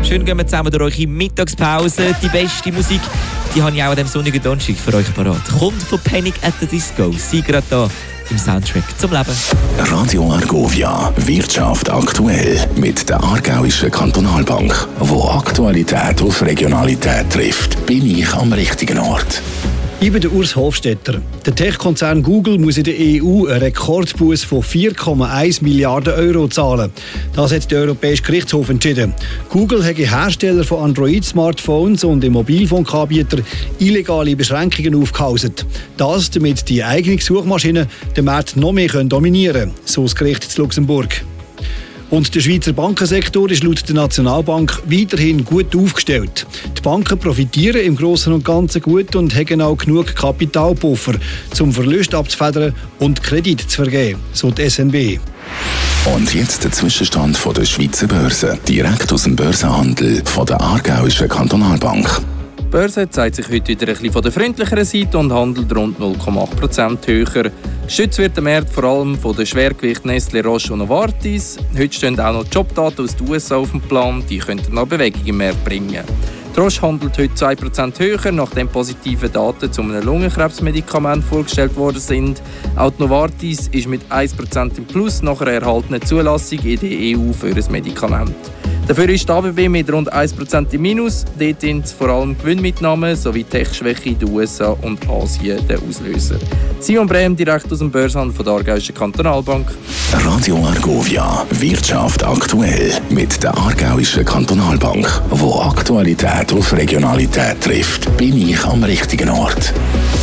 Schön gehen wir zusammen durch eure Mittagspause. Die beste Musik, die habe ich auch an diesem sonnigen Donnerstag für euch parat. Kommt von Panic at the Disco. Sie gerade da im Soundtrack zum Leben. Radio Argovia, Wirtschaft aktuell mit der Aargauischen Kantonalbank. Wo Aktualität auf Regionalität trifft, bin ich am richtigen Ort. Ich bin der Urs Hofstetter. Der Tech-Konzern Google muss in der EU einen Rekordbuß von 4,1 Milliarden Euro zahlen. Das hat der Europäische Gerichtshof entschieden. Google hat Hersteller von Android-Smartphones und Mobilfunkanbietern illegale Beschränkungen aufgehauset. Das, damit die eigenen Suchmaschinen den Markt noch mehr dominieren können, so das Gericht in Luxemburg. Und der Schweizer Bankensektor ist laut der Nationalbank weiterhin gut aufgestellt. Die Banken profitieren im Großen und Ganzen gut und haben auch genug Kapitalpuffer, um Verluste abzufedern und Kredit zu vergeben, so die SNB. Und jetzt der Zwischenstand von der Schweizer Börse, direkt aus dem Börsenhandel von der Aargauischen Kantonalbank. Die Börse zeigt sich heute wieder ein bisschen von der freundlicheren Seite und handelt rund 0,8% höher. Gestützt wird der Markt vor allem von den Schwergewichten Nestlé, Roche und Novartis. Heute stehen auch noch Jobdaten aus den USA auf dem Plan, die könnten noch Bewegung im Markt bringen. Die Roche handelt heute 2% höher, nachdem positive Daten zu einem Lungenkrebsmedikament vorgestellt worden sind. Auch die Novartis ist mit 1% im Plus nach einer erhaltenen Zulassung in der EU für ein Medikament. Dafür ist die ABB mit rund 1% im Minus. Dort sind vor allem Gewinnmitnahmen sowie Tech-Schwäche in den USA und Asien der Auslöser. Simon Brehm, direkt aus dem Börsenhandel von der Aargauischen Kantonalbank. Radio Argovia, Wirtschaft aktuell mit der Aargauischen Kantonalbank. Wo Aktualität auf Regionalität trifft, bin ich am richtigen Ort.